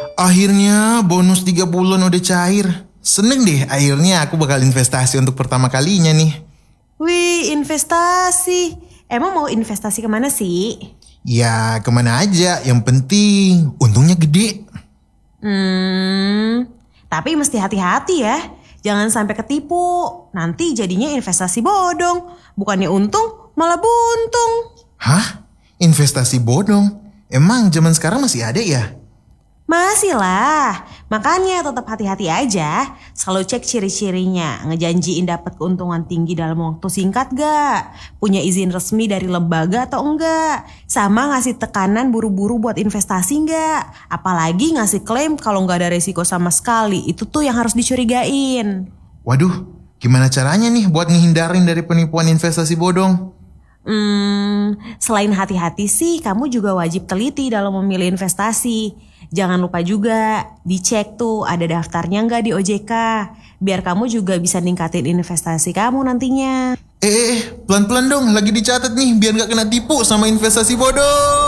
Akhirnya bonus 3 bulan udah cair. Seneng deh, akhirnya aku bakal investasi untuk pertama kalinya nih. Wih, investasi. Emang mau investasi kemana sih? Ya kemana aja, yang penting untungnya gede. Tapi mesti hati-hati ya. Jangan sampai ketipu. Nanti jadinya investasi bodong. Bukannya untung, malah buntung. Hah? Investasi bodong? Emang zaman sekarang masih ada ya? Masih lah. Makanya tetap hati-hati aja. Selalu cek ciri-cirinya. Ngejanjiin dapat keuntungan tinggi dalam waktu singkat gak? Punya izin resmi dari lembaga atau enggak? Sama ngasih tekanan buru-buru buat investasi enggak? Apalagi ngasih klaim kalau gak ada resiko sama sekali. Itu tuh yang harus dicurigain. Waduh, gimana caranya nih buat ngehindarin dari penipuan investasi bodong? Selain hati-hati sih, kamu juga wajib teliti dalam memilih investasi. Jangan lupa juga dicek tuh ada daftarnya nggak di OJK. Biar kamu juga bisa ningkatin investasi kamu nantinya. Pelan-pelan dong, lagi dicatat nih biar gak kena tipu sama investasi bodong.